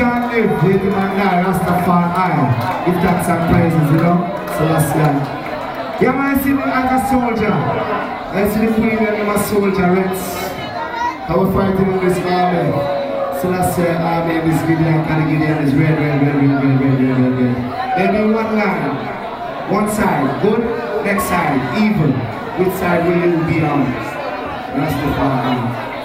can't live, let him and die, Rastafari. Give thanks and praises, you know? Celestia. Yeah, man, I see me like a soldier. I see the queen and I'm a soldier, Rex. I was fighting in this army. Celestia army in this Gideon, and Gideon is red. They do one line. One side, good, next side, evil. Which side will you be on? Rastafari.